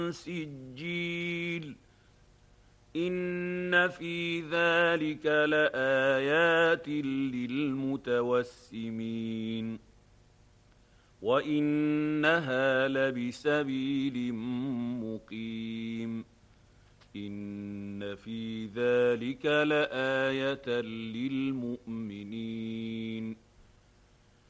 سجيل إن في ذلك لآيات للمتوسمين وإنها لبسبيل مقيم إن في ذلك لآية للمؤمنين